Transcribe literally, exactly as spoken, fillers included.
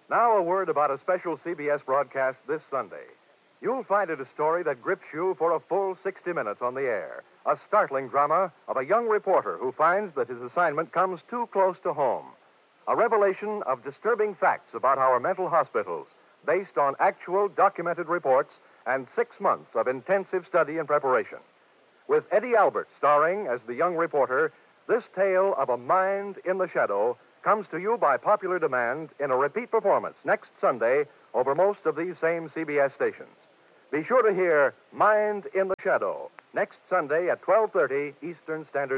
Now, a word about a special C B S broadcast this Sunday. You'll find it a story that grips you for a full sixty minutes on the air. A startling drama of a young reporter who finds that his assignment comes too close to home. A revelation of disturbing facts about our mental hospitals based on actual documented reports and six months of intensive study and preparation. With Eddie Albert starring as the young reporter, this tale of a mind in the shadow comes to you by popular demand in a repeat performance next Sunday over most of these same C B S stations. Be sure to hear Mind in the Shadow next Sunday at twelve thirty Eastern Standard